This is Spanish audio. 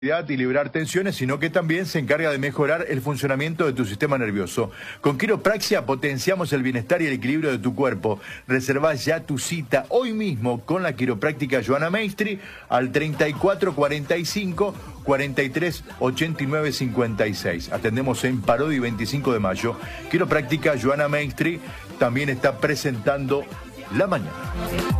y liberar tensiones, sino que también se encarga de mejorar el funcionamiento de tu sistema nervioso. Con Quiropraxia potenciamos el bienestar y el equilibrio de tu cuerpo. Reservá ya tu cita hoy mismo con la quiropráctica Joana Maestri al 34 45 43 89 56. Atendemos en Parodi 25 de mayo. Quiropráctica Joana Maestri también está presentando La Mañana.